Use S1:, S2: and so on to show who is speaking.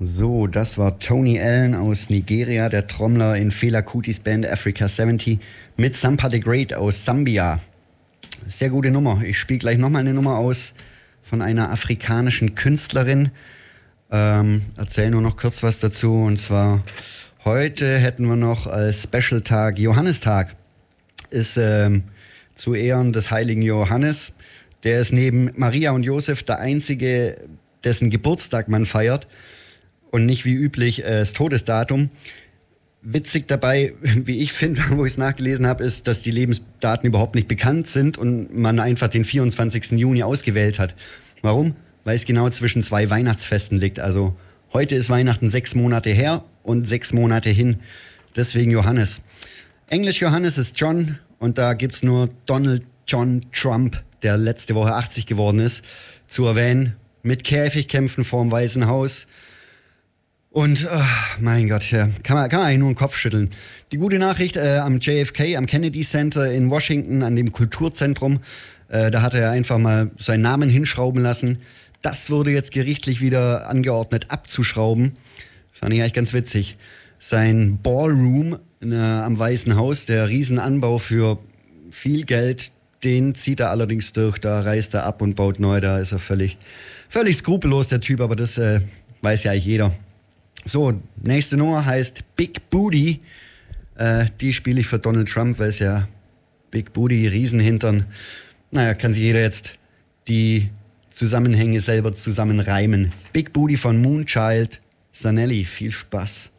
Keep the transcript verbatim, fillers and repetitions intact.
S1: So, das war Tony Allen aus Nigeria, der Trommler in Fela Kutis Band Africa siebzig mit Sampa the Great aus Sambia. Sehr gute Nummer. Ich spiele gleich nochmal eine Nummer aus von einer afrikanischen Künstlerin. Ähm, erzähle nur noch kurz was dazu. Und zwar, heute hätten wir noch als Special-Tag Johannistag. Ist ähm, zu Ehren des heiligen Johannes. Der ist neben Maria und Josef der einzige, dessen Geburtstag man feiert. Und nicht wie üblich äh, das Todesdatum. Witzig dabei, wie ich finde, wo ich es nachgelesen habe, ist, dass die Lebensdaten überhaupt nicht bekannt sind und man einfach den vierundzwanzigsten Juni ausgewählt hat. Warum? Weil es genau zwischen zwei Weihnachtsfesten liegt. Also heute ist Weihnachten sechs Monate her und sechs Monate hin. Deswegen Johannes. Englisch Johannes ist John und da gibt es nur Donald John Trump, der letzte Woche achtzig geworden ist, zu erwähnen. Mit Käfigkämpfen vorm Weißen Haus. Und, oh, mein Gott, ja, kann man, kann man eigentlich nur den Kopf schütteln. Die gute Nachricht, äh, am J F K, am Kennedy Center in Washington, an dem Kulturzentrum, äh, da hat er einfach mal seinen Namen hinschrauben lassen. Das wurde jetzt gerichtlich wieder angeordnet, abzuschrauben. Fand ich eigentlich ganz witzig. Sein Ballroom äh, am Weißen Haus, der Riesenanbau für viel Geld, den zieht er allerdings durch. Da reißt er ab und baut neu. Da ist er völlig, völlig skrupellos, der Typ, aber das äh, weiß ja eigentlich jeder. So, nächste Nummer heißt Big Booty. Äh, die spiele ich für Donald Trump, weil es ja Big Booty, Riesenhintern. Naja, kann sich jeder jetzt die Zusammenhänge selber zusammenreimen. Big Booty von Moonchild Zanelli. Viel Spaß.